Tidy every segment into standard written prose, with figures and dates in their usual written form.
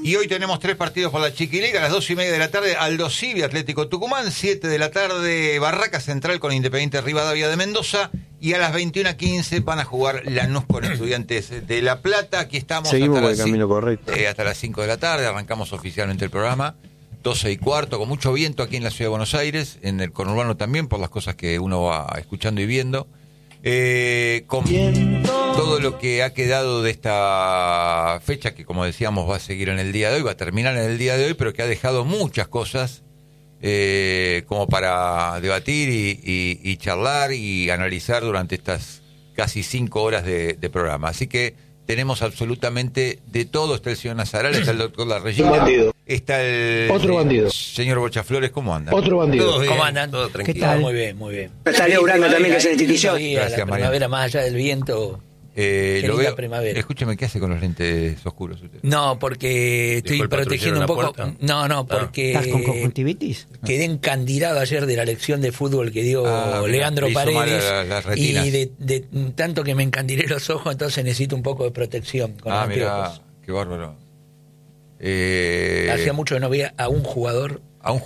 Y hoy tenemos 3 partidos por la Chiquiliga, a las 2:30 de la tarde, Aldo Civi, Atlético Tucumán, 7 de la tarde, Barraca Central con Independiente Rivadavia de Mendoza, y a las 21:15 van a jugar Lanús con Estudiantes de La Plata. Aquí estamos. Seguimos por el camino correcto. Hasta las 5 de la tarde, arrancamos oficialmente el programa, 12:15, con mucho viento aquí en la Ciudad de Buenos Aires, en el conurbano también, por las cosas que uno va escuchando y viendo. Con todo lo que ha quedado de esta fecha, que como decíamos va a seguir en el día de hoy, va a terminar en el día de hoy, pero que ha dejado muchas cosas como para debatir y charlar y analizar durante estas casi 5 horas de programa. Así que tenemos absolutamente de todo. Está el señor Nazaral, está el doctor Larreyna, está el señor Bochaflores. ¿Cómo anda? Otro bandido. ¿Cómo andan? Todo tranquilo. ¿Qué tal? Muy bien, muy bien. Está Leo Uranga también, que es el chiquillo. Gracias, la primavera más allá del viento. Lo veo. Primavera. Escúcheme, ¿qué hace con los lentes oscuros usted? No, porque estoy protegiendo un poco. No, porque. ¿Estás con conjuntivitis? Quedé encandilado ayer de la lección de fútbol que dio Leandro Paredes. Y de tanto que me encandilé los ojos, entonces necesito un poco de protección con los mira, anteojos. qué bárbaro. Hacía mucho que no veía a un jugador.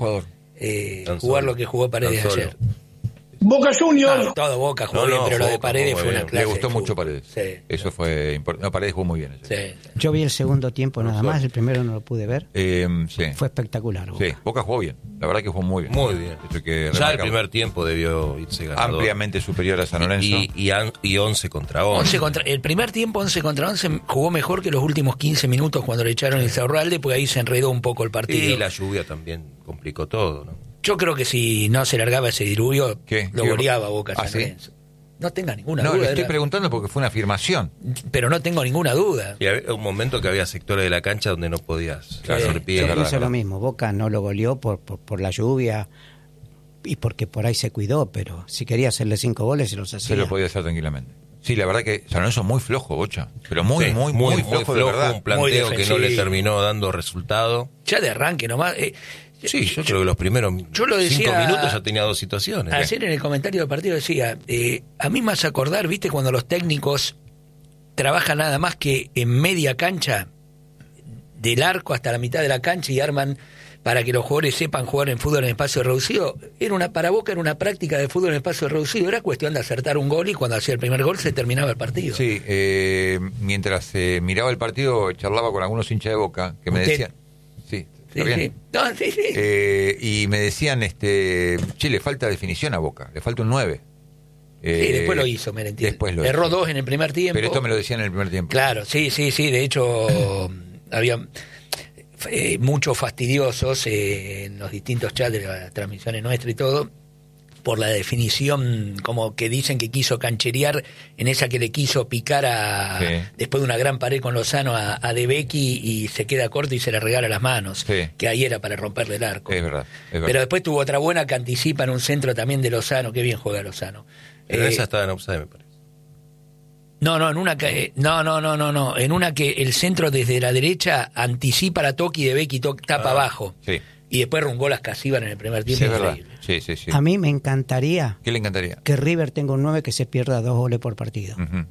Jugar lo que jugó Paredes ayer. Boca Juniors. Todo Boca jugó bien, pero lo de Paredes fue una clase. Le gustó mucho Paredes. Sí. Eso fue importante. No, Paredes jugó muy bien. Sí. Yo vi el segundo tiempo nada más, el primero no lo pude ver. Sí. Fue espectacular. Boca. Sí, Boca jugó bien. La verdad que jugó muy bien. Muy bien. Ya el primer tiempo debió irse ganador. Ampliamente superior a San Lorenzo. Y 11 contra 11. El primer tiempo, 11 contra 11, jugó mejor que los últimos 15 minutos cuando le echaron el Saurralde, porque ahí se enredó un poco el partido. Y la lluvia también complicó todo, ¿no? Yo creo que si no se largaba ese diluvio, lo goleaba Boca San Lorenzo. No tenga ninguna duda. No, le estoy preguntando porque fue una afirmación. Pero no tengo ninguna duda. Y había un momento que había sectores de la cancha donde no podías hacer pie. Yo pienso lo mismo. Boca no lo goleó por la lluvia y porque por ahí se cuidó, pero si quería hacerle 5 goles se los hacía. Se lo podía hacer tranquilamente. Sí, la verdad que San Lorenzo muy flojo, Bocha. Pero muy flojo, de verdad. Un planteo que no le terminó dando resultado. Ya de arranque nomás. Sí, yo creo que los primeros 5 minutos ya tenía 2 situaciones. Ayer en el comentario del partido decía, a mí me hace acordar, ¿viste? Cuando los técnicos trabajan nada más que en media cancha, del arco hasta la mitad de la cancha, y arman para que los jugadores sepan jugar en fútbol en espacio reducido. Para Boca era una práctica de fútbol en espacio reducido. Era cuestión de acertar un gol y cuando hacía el primer gol se terminaba el partido. Sí, mientras miraba el partido charlaba con algunos hinchas de Boca que me decían... Sí. Sí, sí. No, sí. Y me decían, le falta definición a Boca, le falta un 9. Sí, después lo hizo, Merentiel. Erró 2 en el primer tiempo. Pero esto me lo decían en el primer tiempo. Claro, sí. De hecho, había muchos fastidiosos en los distintos chats de las transmisiones nuestras y todo, por la definición, como que dicen que quiso cancherear en esa que le quiso picar después de una gran pared con Lozano a De Becchi y se queda corto y se le regala las manos, que ahí era para romperle el arco. Es verdad. Pero después tuvo otra buena que anticipa en un centro también de Lozano, que bien juega Lozano. Pero esa estaba en offside, me parece. No, en una que en una que el centro desde la derecha anticipa la toque y De Becchi tapa abajo. Sí. Y después Rungolas Casíbar en el primer tiempo. Sí, es verdad. Sí. A mí me encantaría. ¿Qué le encantaría? Que River tenga un 9 que se pierda 2 goles por partido. Uh-huh.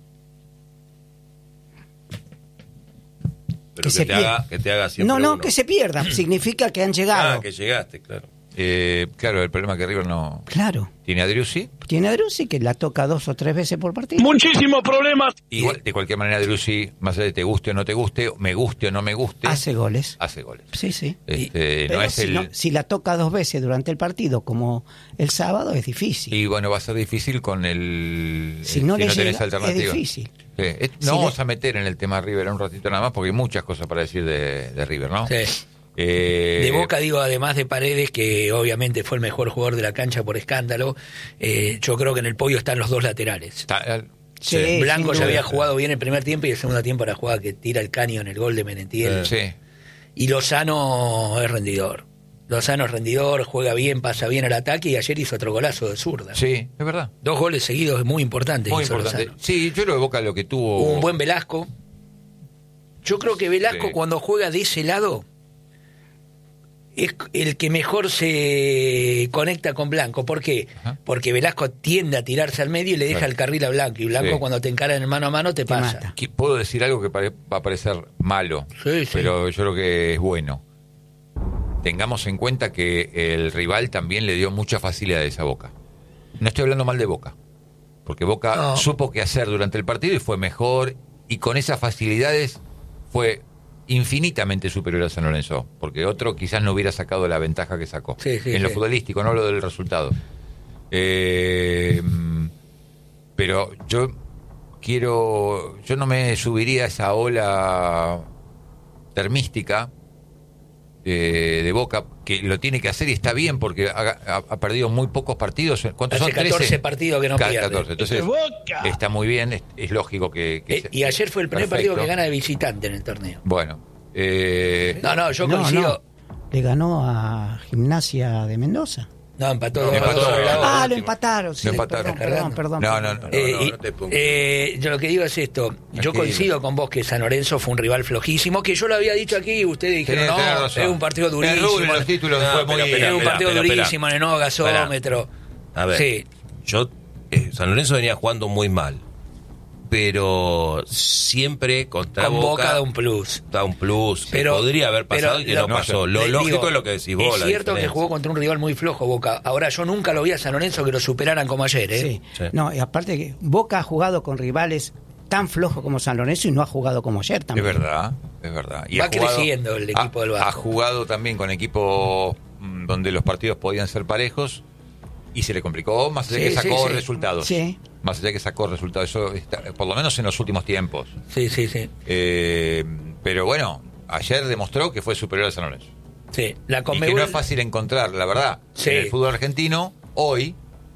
Pero que te haga siempre No, uno. que se pierda. Significa que han llegado. Que llegaste, claro. Claro, el problema es que River no... Claro. ¿Tiene a Driussi? Tiene a Driussi que la toca 2 o 3 veces por partido. Muchísimos problemas. Igual, de cualquier manera, Driussi, más allá de te guste o no te guste, me guste o no me guste... Hace goles. No Sí. es si la toca 2 veces durante el partido, como el sábado, es difícil. Y bueno, va a ser difícil con el... Si no tenés llega, alternativa. es difícil. Sí. Vamos a meter en el tema River un ratito nada más, porque hay muchas cosas para decir de River, ¿no? Sí. De Boca, digo, además de Paredes, que obviamente fue el mejor jugador de la cancha por escándalo, yo creo que en el podio están los 2 laterales. Blanco ya había jugado bien el primer tiempo y el segundo tiempo la jugada que tira el caño en el gol de Merentiel. Y Lozano es rendidor. Juega bien, pasa bien al ataque y ayer hizo otro golazo de zurda. Sí, es verdad. 2 goles seguidos, muy importantes. Muy importante. Lozano. Sí, yo lo de Boca lo que tuvo... Un buen Velasco. Yo creo que Velasco cuando juega de ese lado... es el que mejor se conecta con Blanco. ¿Por qué? Porque Velasco tiende a tirarse al medio y le deja el carril a Blanco. Y Blanco cuando te encara en mano a mano te pasa. Puedo decir algo que va a parecer malo, pero yo creo que es bueno. Tengamos en cuenta que el rival también le dio muchas facilidades a Boca. No estoy hablando mal de Boca, porque Boca supo qué hacer durante el partido y fue mejor, y con esas facilidades fue infinitamente superior a San Lorenzo, porque otro quizás no hubiera sacado la ventaja que sacó. Lo futbolístico, no lo del resultado. Pero yo no me subiría a esa ola termística de Boca, que lo tiene que hacer y está bien, porque ha perdido muy pocos partidos. ¿Cuántos son? 14 13 partidos que no pierde. 14. Entonces está muy bien, es lógico que y ayer fue el primer partido que gana de visitante en el torneo. Bueno, yo coincido. Le ganó a Gimnasia de Mendoza. No, empató. Lo empataron. Sí, perdón. No te pongas. Yo lo que digo es esto. Yo coincido con vos que San Lorenzo fue un rival flojísimo, que yo lo había dicho aquí y ustedes dijeron, es un partido durísimo. Los títulos fue un partido durísimo en el nuevo gasómetro. A ver, San Lorenzo venía jugando muy mal, pero siempre contra con Boca da un plus. Pero podría haber pasado y que no pasó. Lo lógico es lo que decís vos. Es cierto que jugó contra un rival muy flojo Boca. Ahora, yo nunca lo vi a San Lorenzo que lo superaran como ayer, Sí. No, y aparte que Boca ha jugado con rivales tan flojos como San Lorenzo y no ha jugado como ayer también. Es verdad. Y va creciendo el equipo del Vasco. Ha jugado también con equipos donde los partidos podían ser parejos y se le complicó, más allá que sacó resultados. Sí. Más allá que sacó resultados, eso está, por lo menos en los últimos tiempos. Sí. Pero bueno, ayer demostró que fue superior a San Lorenzo. Sí. Y que no es fácil encontrar, la verdad, en el fútbol argentino, hoy,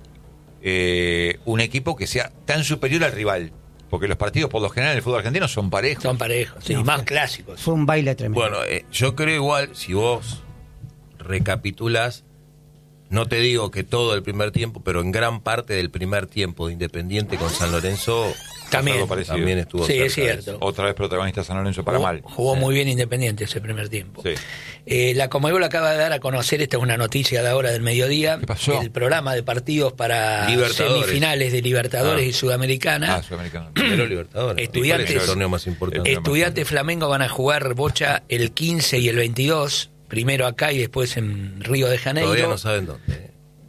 un equipo que sea tan superior al rival. Porque los partidos, por lo general, en el fútbol argentino son parejos. Sí, más clásicos. Fue un baile tremendo. Bueno, yo creo igual, si vos recapitulás, no te digo que todo el primer tiempo, pero en gran parte del primer tiempo de Independiente con San Lorenzo también estuvo cerca. Es cierto. Otra vez protagonista San Lorenzo para mal. Jugó muy bien Independiente ese primer tiempo. Sí. La Conmebol acaba de dar a conocer, esta es una noticia de ahora del mediodía, ¿qué pasó? El programa de partidos para semifinales de Libertadores y Sudamericana. Sudamericana. Primero Libertadores. Estudiantes, el torneo más importante. Estudiantes Flamengo van a jugar Bocha el 15 y el 22. Primero acá y después en Río de Janeiro. Todavía no saben dónde.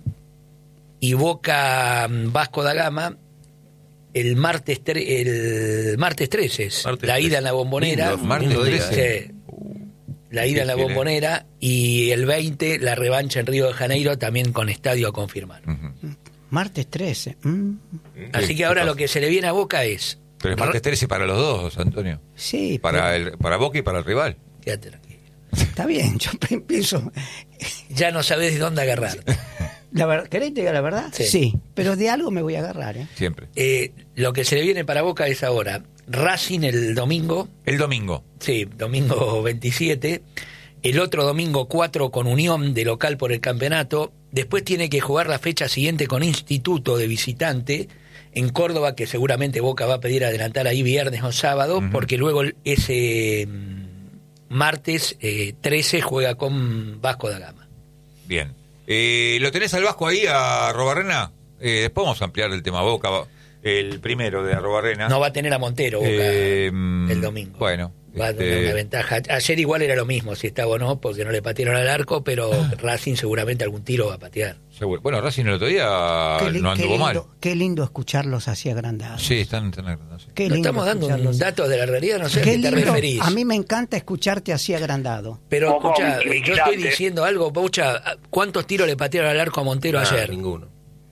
Y Boca Vasco da Gama el martes 13 la ida en la Bombonera. Martes 13. La ida en la Bombonera y el 20 la revancha en Río de Janeiro también con estadio a confirmar. Martes 13. Así que ahora lo que se le viene a Boca es... Pero es martes 13 para los dos, Antonio. Sí. Para Boca y para el rival. Quédate tranquilo. Está bien, yo pienso... Ya no sabés de dónde agarrar. ¿Querés que te diga la verdad? Sí. Pero de algo me voy a agarrar, Siempre. Lo que se le viene para Boca es ahora Racing el domingo. El domingo. Sí, domingo 27. El otro domingo 4 con Unión de local por el campeonato. Después tiene que jugar la fecha siguiente con Instituto de visitante en Córdoba, que seguramente Boca va a pedir adelantar ahí viernes o sábado, porque luego ese martes 13 juega con Vasco da Gama. Bien. ¿Lo tenés al Vasco ahí, a Arrobarrena? Después vamos a ampliar el tema Boca, el primero de Arrobarrena. No va a tener a Montero Boca el domingo. Bueno. Va a tener una ventaja. Ayer igual era lo mismo, si estaba o no, porque no le patearon al arco, pero Racing seguramente algún tiro va a patear. Seguro. Bueno, Racing el otro día no anduvo mal. Qué lindo escucharlos así agrandados. Sí, están agrandados. Sí. No estamos dando datos de la realidad, no sé a qué te referís. A mí me encanta escucharte así agrandado. Pero escucha, yo estoy diciendo algo, Paucha, ¿cuántos tiros le patearon al arco a Montero ayer? Ninguno.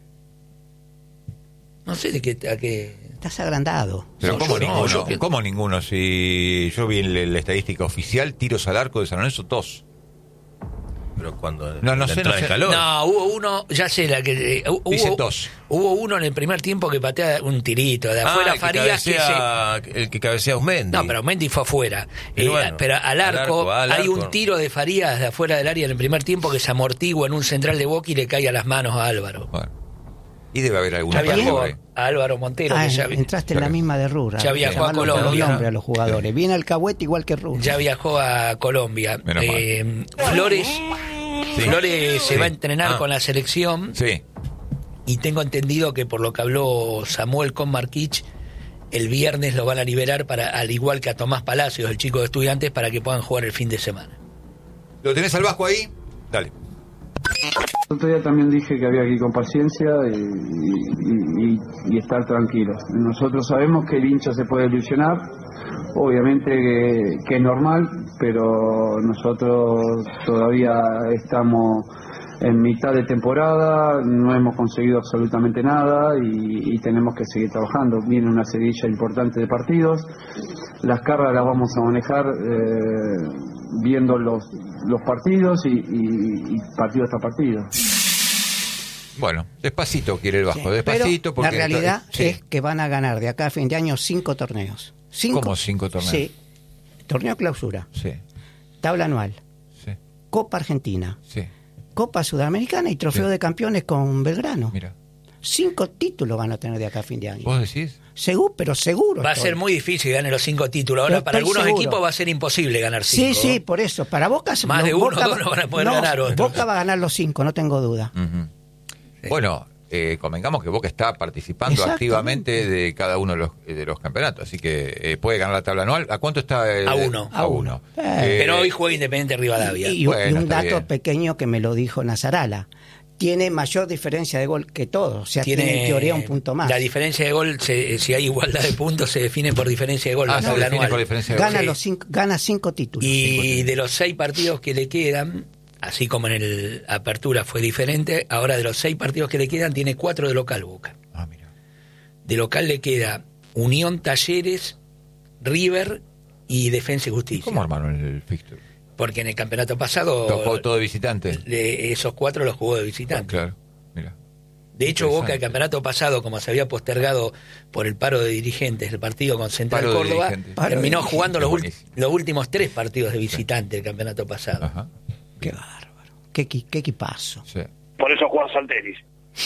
No sé a qué... Estás agrandado. Pero ¿cómo ninguno? Si yo vi en la estadística oficial, tiros al arco de San Lorenzo, 2. Pero cuando no sé. calor. No, hubo uno, ya sé la que dice 2. Hubo uno en el primer tiempo que patea un tirito de afuera, Farías el que cabecea Aumendi. No, pero Aumendi fue afuera. Pero al arco hay un tiro de Farías de afuera del área en el primer tiempo que se amortigua en un central de Boca y le cae a las manos a Álvaro. Bueno. Y debe haber alguna ya viajó parte. a Álvaro Montero. Entraste en la misma de Rura. Ya viajó a Colombia. A los jugadores. Viene Alcahuete igual que Rura. Ya viajó a Colombia. Flores se va a entrenar con la selección. Sí. Y tengo entendido que por lo que habló Samuel con Marquich, el viernes lo van a liberar para, al igual que a Tomás Palacios, el chico de Estudiantes, para que puedan jugar el fin de semana. ¿Lo tenés al Vasco ahí? Dale. El otro día también dije que había que ir con paciencia y estar tranquilos. Nosotros sabemos que el hincha se puede ilusionar, obviamente que es normal, pero nosotros todavía estamos en mitad de temporada, no hemos conseguido absolutamente nada y tenemos que seguir trabajando. Viene una seguidilla importante de partidos, las cargas las vamos a manejar viendo los partidos y partido tras partido. Bueno, despacito quiere el Vasco, despacito. Pero porque la realidad es que van a ganar de acá a fin de año 5 torneos. ¿Cómo 5 torneos? Sí. Torneo clausura. Sí. Tabla anual. Sí. Copa Argentina. Sí. Copa Sudamericana y Trofeo de Campeones con Belgrano. Mira. 5 títulos van a tener de acá a fin de año. ¿Vos decís? Pero seguro. Va a ser muy difícil ganar los 5 títulos. Ahora, para algunos equipos va a ser imposible ganar 5. Sí, por eso. Para Boca... Más de uno o dos no van a poder ganar otros. Boca va a ganar los 5, no tengo duda. Uh-huh. Sí. Bueno, convengamos que Boca está participando activamente de cada uno de los campeonatos, así que puede ganar la tabla anual. ¿A cuánto está? A uno. Pero hoy juega Independiente Rivadavia. Y un dato pequeño que me lo dijo Nazarala. Tiene mayor diferencia de gol que todos, o sea, tiene en teoría un punto más. La diferencia de gol, si hay igualdad de puntos, se define por diferencia de gol. Gana 5 títulos. Y de los 6 partidos que le quedan, así como en el Apertura fue diferente, ahora de los 6 partidos que le quedan, tiene 4 de local Boca. Mira. De local le queda Unión, Talleres, River y Defensa y Justicia. ¿Cómo armaron el fixture? Porque en el campeonato pasado... ¿Tocó todo de visitante? Esos 4 los jugó de visitante. Claro, mira. De hecho, Boca el campeonato pasado, como se había postergado por el paro de dirigentes, el partido con Central Córdoba, terminó jugando los últimos 3 partidos de visitante del campeonato pasado. Ajá. Qué bárbaro. Qué equipazo. Sí. Por eso juegas al tenis.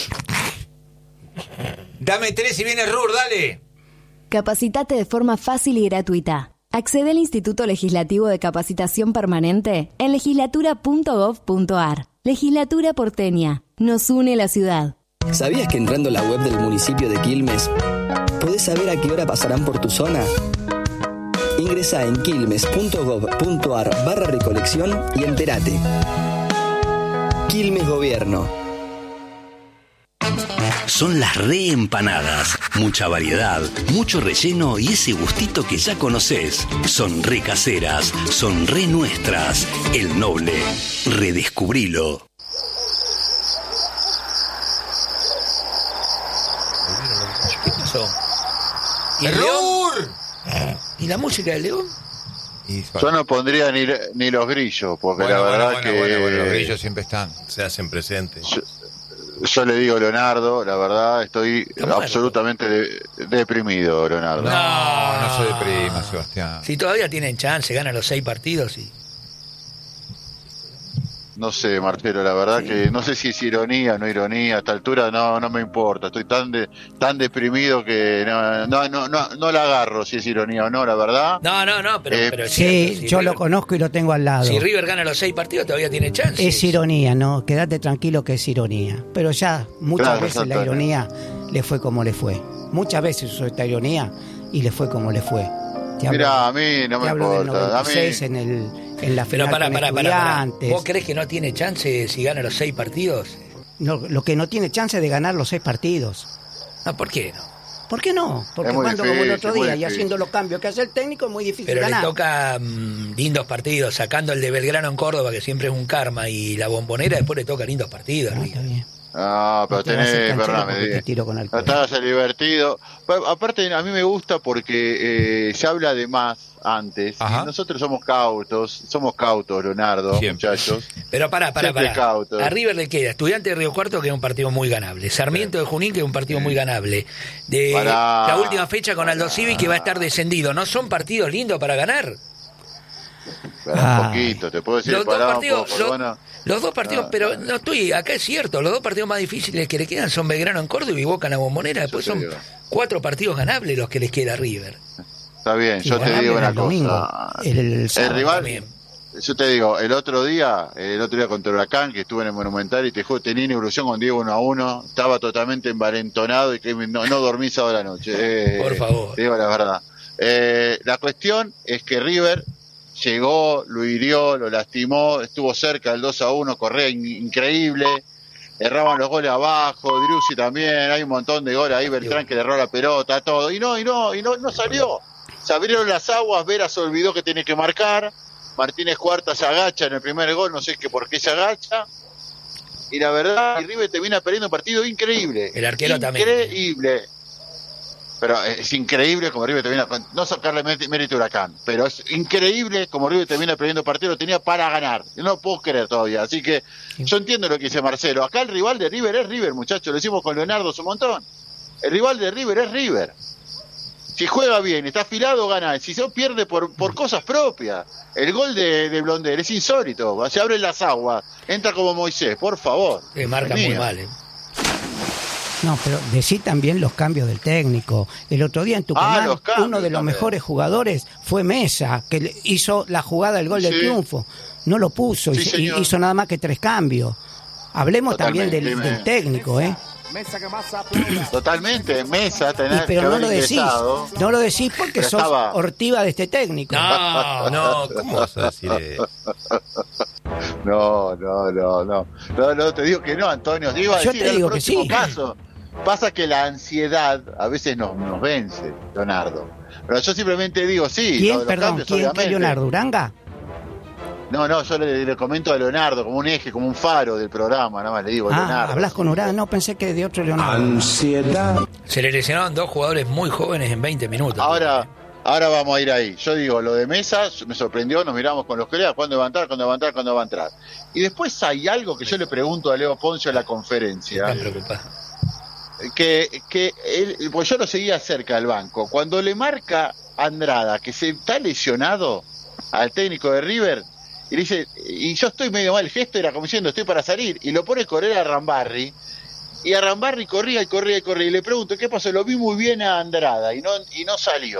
Dame 3 y viene Rur, dale. Capacitate de forma fácil y gratuita. Accede al Instituto Legislativo de Capacitación Permanente en legislatura.gov.ar. Legislatura porteña. Nos une la ciudad. ¿Sabías que entrando a la web del municipio de Quilmes podés saber a qué hora pasarán por tu zona? Ingresá en quilmes.gov.ar/recolección y entérate. Quilmes Gobierno. Son las reempanadas. Mucha variedad, mucho relleno y ese gustito que ya conocés. Son re caseras, son re nuestras. El Noble. Redescubrilo. ¿Qué pasó? ¿Y el León? ¿Y la música del León? Yo no pondría ni los grillos, porque la verdad que... los grillos siempre están. Se hacen presentes. Yo le digo, Leonardo, la verdad estoy absolutamente deprimido, Leonardo. No se deprima, Sebastián. Si todavía tienen chance, ganan los 6 partidos y... No sé, Marcelo, la verdad que no sé si es ironía o no ironía. A esta altura no me importa. Estoy tan deprimido que no la agarro si es ironía o no, la verdad. No, pero es sí, cierto, yo River, lo conozco y lo tengo al lado. Si River gana los 6 partidos todavía tiene chance. Es ironía, no, quédate tranquilo que es ironía. Pero ya muchas veces la ironía le fue como le fue. Muchas veces usó esta ironía y le fue como le fue. Mira, a mí no me importa. A mí en la final pero para. ¿Vos crees que no tiene chance si gana los 6 partidos? No, lo que no tiene chance es de ganar los 6 partidos. No, ¿por qué no? ¿Por qué no? Porque jugando como el otro día y haciendo los cambios que hace el técnico es muy difícil ganar. Pero le toca lindos partidos, sacando el de Belgrano en Córdoba, que siempre es un karma, y la Bombonera, después le toca lindos partidos. Está bien. Pero estás divertido. Aparte, a mí me gusta porque se habla de más antes. Y nosotros somos cautos, Leonardo, siempre. Muchachos. Pero pará. A River le queda Estudiante de Río Cuarto, que es un partido muy ganable. Sarmiento de Junín, que es un partido muy ganable. La última fecha con Aldo Civi, que va a estar descendido. ¿No son partidos lindos para ganar? Un poquito, te puedo decir. Los dos partidos, pero no estoy, acá es cierto, los dos partidos más difíciles que le quedan son Belgrano en Córdoba y Boca en la Bombonera. Después son 4 partidos ganables los que les queda a River. Está bien, yo te digo una cosa. El rival también. Yo te digo, el otro día contra Huracán, que estuve en el Monumental y te juro, tenía una ilusión con Diego 1-1, estaba totalmente envalentonado y que no dormí sábado a la noche. Por favor. Te digo la verdad. La cuestión es que River llegó, lo hirió, lo lastimó, estuvo cerca del 2-1, Correa increíble, erraban los goles abajo, Driussi también, hay un montón de goles ahí, Beltrán que le erró la pelota, todo, y no salió. Se abrieron las aguas, Vera se olvidó que tiene que marcar, Martínez Cuarta se agacha en el primer gol, no sé por qué se agacha, y la verdad, River termina perdiendo un partido increíble. El arquero también. Increíble. Pero es increíble como River termina, no sacarle mérito a Huracán, pero es increíble como River termina perdiendo partido, lo tenía para ganar. Yo no lo puedo creer todavía, así que yo entiendo lo que dice Marcelo. Acá el rival de River es River, muchachos, lo hicimos con Leonardo hace un montón. El rival de River es River. Si juega bien, está afilado, gana. Si se pierde por cosas propias. El gol de Blondel es insólito. Se abren las aguas. Entra como Moisés, por favor. Marca muy mal, No, pero decí también los cambios del técnico. El otro día en Tucumán, uno de los mejores jugadores fue Mesa, que hizo la jugada del gol del triunfo. No lo puso, hizo nada más que 3 cambios. Hablemos también del técnico, Totalmente, Mesa tenés pero que no lo decís porque pero sos ortiva de este técnico. No, ¿cómo vas a decir eso? No, te digo que no, Antonio. Yo te digo que sí. Pasa que la ansiedad a veces nos vence, Leonardo. Pero yo simplemente digo, sí. ¿Quién, ¿Quién Leonardo? ¿Uranga? No, yo le comento a Leonardo como un eje, como un faro del programa, nada más le digo Leonardo. Hablas con Uranga, no, pensé que de otro Leonardo. Ansiedad. Se le lesionaron 2 jugadores muy jóvenes en 20 minutos. Ahora vamos a ir ahí. Yo digo, lo de Mesa me sorprendió, nos miramos con los colegas, ¿cuándo va a entrar? Y después hay algo que yo le pregunto a Leo Poncio en la conferencia. Están preocupados. Que él, pues yo lo seguía cerca del banco. Cuando le marca Andrada que se está lesionado al técnico de River, y le dice, y yo estoy medio mal, el gesto era como diciendo, estoy para salir, y lo pone a correr a Rambarri, y a Rambarri corría, y le pregunto, ¿qué pasó? Lo vi muy bien a Andrada, y no salió.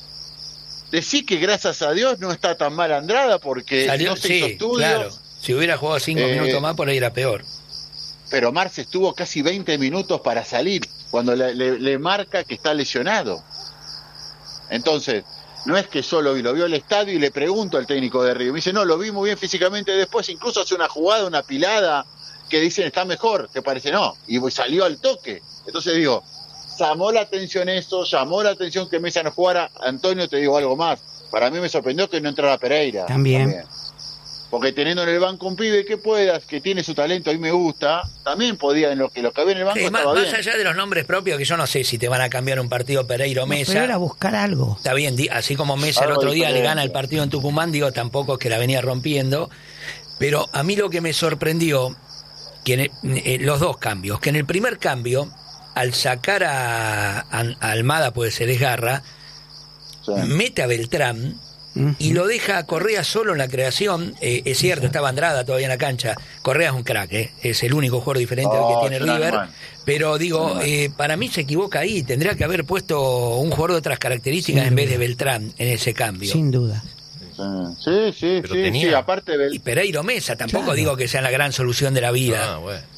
Decí que gracias a Dios no está tan mal Andrada, porque no se hizo estudios. Claro. Si hubiera jugado 5 minutos más, por ahí era peor. Pero Marce estuvo casi 20 minutos para salir, cuando le marca que está lesionado. Entonces, no es que solo lo vio el estadio y le pregunto al técnico de River. Me dice, no, lo vi muy bien físicamente después, incluso hace una jugada, una pilada, que dicen está mejor, que parece no, y salió al toque. Entonces digo, llamó la atención eso, llamó la atención que Mesa no jugara. Antonio, te digo algo más, para mí me sorprendió que no entrara Pereira. También. Porque teniendo en el banco un pibe que tiene su talento, a mí me gusta, también podía, en lo que había en el banco estaba bien. Más allá de los nombres propios, que yo no sé si te van a cambiar un partido Pereira o Mesa. Pero era buscar algo. Está bien, así como Mesa el otro día le gana el partido en Tucumán, tampoco es que la venía rompiendo, pero a mí lo que me sorprendió, que los 2 cambios, que en el primer cambio, al sacar a Almada, puede ser Esgarra, mete a Beltrán, y lo deja a Correa solo en la creación. Es cierto, estaba Andrada todavía en la cancha. Correa es un crack, es el único jugador diferente al que tiene River. Pero digo, para mí se equivoca ahí. Tendría que haber puesto un jugador de otras características en vez de Beltrán en ese cambio. Sin duda. Sí, aparte y Pereira Mesa, tampoco digo que sea la gran solución de la vida.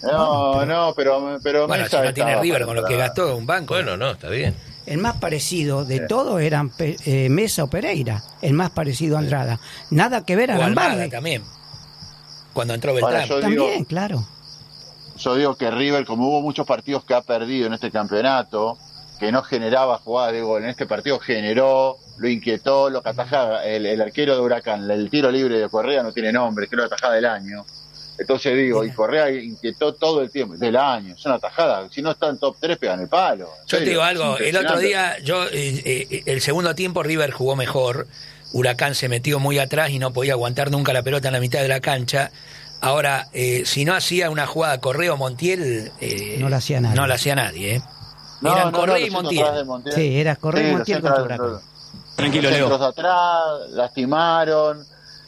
Pero bueno, Mesa si no tiene River con lo que gastó un banco. Bueno, no, está bien. El más parecido de todos eran Mesa o Pereira. El más parecido a Andrada. Nada que ver a Rambarri. También. Cuando entró Beltrán. También, claro. Yo digo que River, como hubo muchos partidos que ha perdido en este campeonato, que no generaba jugadas de gol, en este partido generó, lo inquietó, lo que atajaba el arquero de Huracán, el tiro libre de Correa no tiene nombre, creo que la tajada del año. Entonces digo, y Correa inquietó todo el tiempo, del año, es una tajada, si no está en top 3 pegan el palo. Yo te digo algo, el otro día, el segundo tiempo River jugó mejor, Huracán se metió muy atrás y no podía aguantar nunca la pelota en la mitad de la cancha. Ahora, si no hacía una jugada Correa o Montiel, no la hacía nadie. No la hacía nadie, Eran Correa y Montiel. Sí, era Correa y Montiel contra Huracán. Tranquilo, Leo. Los atrás, lastimaron.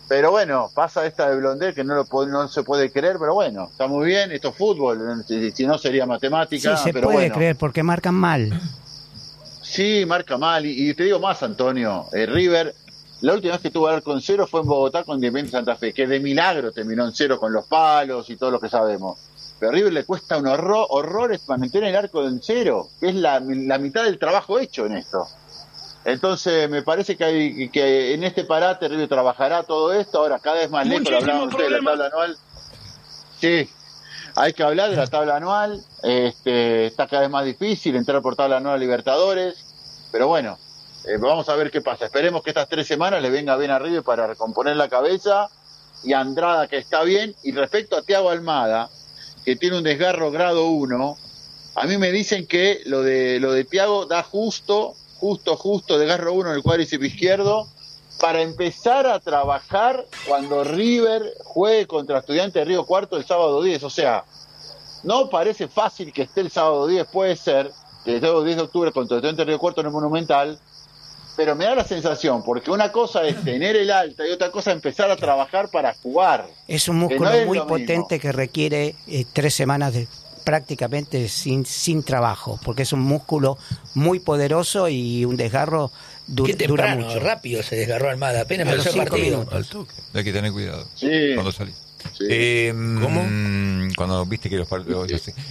Pero bueno, pasa esta de Blondel que no se puede creer, pero bueno, está muy bien, esto es fútbol, si no sería matemática. Sí, se pero puede creer porque marcan mal. Sí, marca mal, y te digo más, Antonio, River, la última vez que tuvo arco en cero fue en Bogotá con Independiente Santa Fe, que de milagro terminó en cero con los palos y todo lo que sabemos. Pero a River le cuesta un horrores mantener el arco en cero, que es la mitad del trabajo hecho en esto. Entonces me parece que en este parate River trabajará todo esto, ahora cada vez más lejos, hablamos de la tabla anual. Sí, hay que hablar de la tabla anual, está cada vez más difícil entrar por tabla anual a Libertadores, pero bueno, vamos a ver qué pasa. Esperemos que estas 3 semanas le venga bien a River para recomponer la cabeza, y a Andrada, que está bien. Y respecto a Thiago Almada, que tiene un desgarro grado 1, a mí me dicen que lo de Thiago da justo desgarro 1 en el cuádriceps izquierdo, para empezar a trabajar cuando River juegue contra Estudiantes de Río Cuarto el sábado 10. O sea, no parece fácil que esté el sábado 10, puede ser que el sábado 10 de octubre contra Estudiantes de Río Cuarto en el Monumental, pero me da la sensación, porque una cosa es tener el alta y otra cosa es empezar a trabajar para jugar. Es un músculo muy potente que requiere 3 semanas de prácticamente sin trabajo, porque es un músculo muy poderoso y un desgarro dura mucho. Rápido se desgarró Almada, apenas empezó el partido. Al toque. Hay que tener cuidado cuando salís. Sí. ¿Cómo? Cuando viste que los partidos...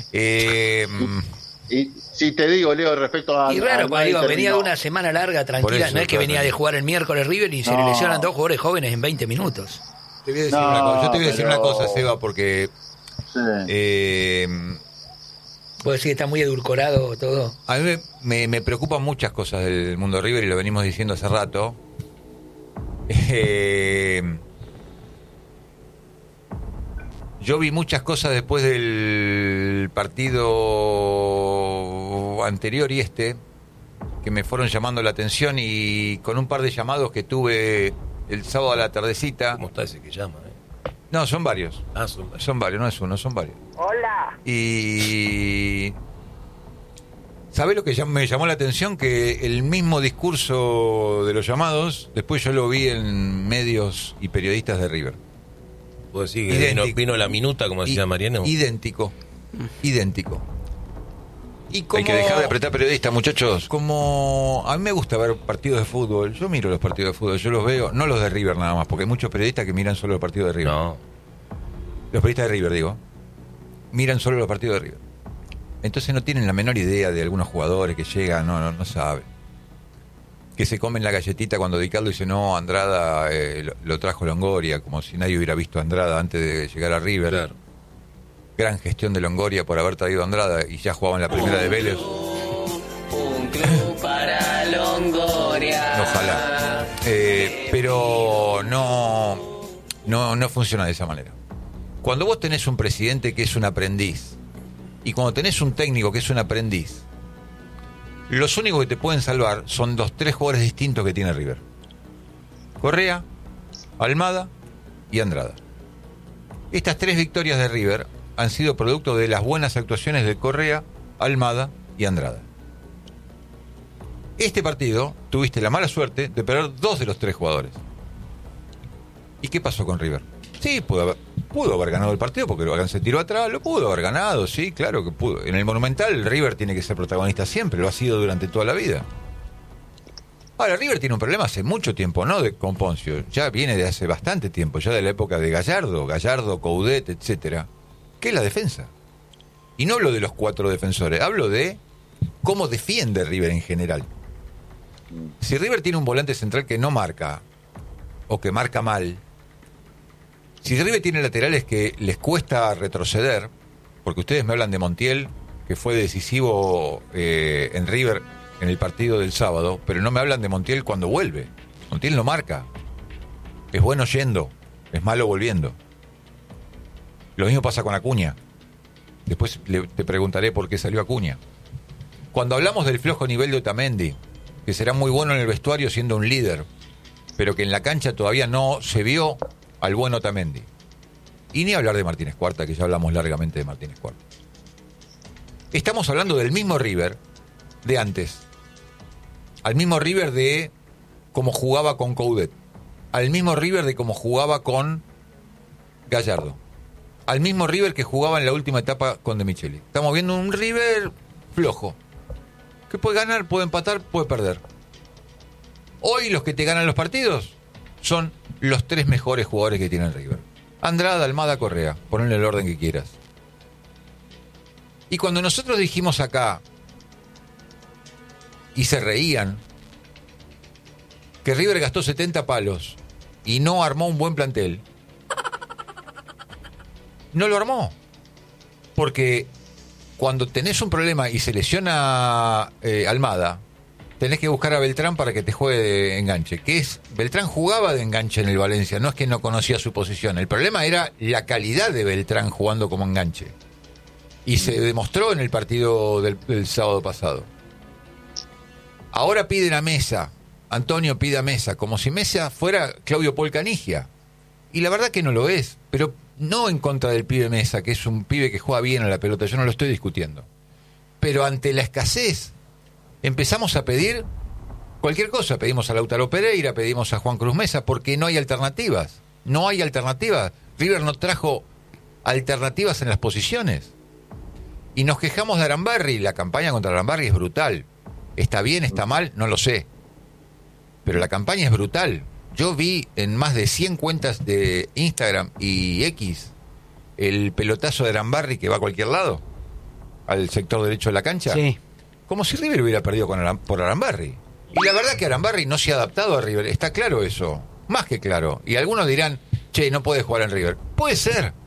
Y si te digo, Leo, respecto a... Y raro, venía de una semana larga, tranquila, eso, no es que venía de jugar el miércoles River y se le lesionan 2 jugadores jóvenes en 20 minutos. Te voy a decir una cosa. Yo te voy a decir una cosa, Seba, porque... ¿Puedo decir que está muy edulcorado todo? A mí me preocupan muchas cosas del mundo River, y lo venimos diciendo hace rato. Yo vi muchas cosas después del partido anterior y que me fueron llamando la atención, y con un par de llamados que tuve el sábado a la tardecita. ¿Cómo está ese que llama? No, son varios. Son varios, no es uno, son varios. Hola. Y... ¿sabés lo que me llamó la atención? Que el mismo discurso de los llamados, después yo lo vi en medios y periodistas de River. ¿Puedo decir que vino la minuta, como decía Mariano? Idéntico. Y como, hay que dejar de apretar periodistas, muchachos. Como a mí me gusta ver partidos de fútbol, yo miro los partidos de fútbol, yo los veo, no los de River nada más, porque hay muchos periodistas que miran solo los partidos de River. No. Los periodistas de River, digo, miran solo los partidos de River. Entonces no tienen la menor idea de algunos jugadores que llegan, no saben. Que se comen la galletita cuando Di Carlo dice, no, Andrada lo trajo Longoria, como si nadie hubiera visto a Andrada antes de llegar a River. Claro. Gran gestión de Longoria por haber traído a Andrada, y ya jugaba en la primera de Vélez. Un club para Longoria. Ojalá. Pero no funciona de esa manera. Cuando vos tenés un presidente que es un aprendiz, y cuando tenés un técnico que es un aprendiz, los únicos que te pueden salvar son los 3 jugadores distintos que tiene River: Correa, Almada y Andrada. Estas 3 victorias de River han sido producto de las buenas actuaciones de Correa, Almada y Andrada. Este partido tuviste la mala suerte de perder 2 de los 3 jugadores. ¿Y qué pasó con River? Sí, pudo haber ganado el partido, porque Huracán se tiró atrás, lo pudo haber ganado, sí, claro que pudo. En el Monumental River tiene que ser protagonista siempre, lo ha sido durante toda la vida. Ahora, River tiene un problema hace mucho tiempo, no con Poncio, ya viene de hace bastante tiempo, ya de la época de Gallardo, Coudet, etcétera, que es la defensa. Y no hablo de los 4 defensores, hablo de cómo defiende River en general. Si River tiene un volante central que no marca, o que marca mal, si River tiene laterales que les cuesta retroceder, porque ustedes me hablan de Montiel, que fue decisivo en River en el partido del sábado, pero no me hablan de Montiel cuando vuelve. Montiel no marca. Es bueno yendo, es malo volviendo. Lo mismo pasa con Acuña. Después te preguntaré por qué salió Acuña. Cuando hablamos del flojo nivel de Otamendi, que será muy bueno en el vestuario siendo un líder, pero que en la cancha todavía no se vio al buen Otamendi. Y ni hablar de Martínez Cuarta, que ya hablamos largamente de Martínez Cuarta. Estamos hablando del mismo River de antes, al mismo River de cómo jugaba con Coudet, al mismo River de cómo jugaba con Gallardo. Al mismo River que jugaba en la última etapa con De Micheli. Estamos viendo un River flojo. Que puede ganar, puede empatar, puede perder. Hoy los que te ganan los partidos son los 3 mejores jugadores que tiene River. Andrada, Almada, Correa. Ponle el orden que quieras. Y cuando nosotros dijimos acá, y se reían, que River gastó 70 palos y no armó un buen plantel, no lo armó. Porque cuando tenés un problema y se lesiona Almada, tenés que buscar a Beltrán para que te juegue de enganche. Beltrán jugaba de enganche en el Valencia, no es que no conocía su posición. El problema era la calidad de Beltrán jugando como enganche. Y se demostró en el partido del sábado pasado. Ahora piden a Mesa, Antonio pide a Mesa, como si Mesa fuera Claudio Paul Canigia. Y la verdad que no lo es, pero no en contra del pibe Mesa, que es un pibe que juega bien a la pelota, yo no lo estoy discutiendo. Pero ante la escasez, empezamos a pedir cualquier cosa. Pedimos a Lautaro Pereira, pedimos a Juan Cruz Mesa, porque no hay alternativas. No hay alternativas. River no trajo alternativas en las posiciones. Y nos quejamos de Arambarri. La campaña contra Arambarri es brutal. ¿Está bien, está mal? No lo sé. Pero la campaña es brutal. Yo vi en más de 100 cuentas de Instagram y X el pelotazo de Arambarri que va a cualquier lado, al sector derecho de la cancha. Sí. Como si River hubiera perdido por Arambarri. Y la verdad que Arambarri no se ha adaptado a River. Está claro eso. Más que claro. Y algunos dirán, che, no puede jugar en River. Puede ser.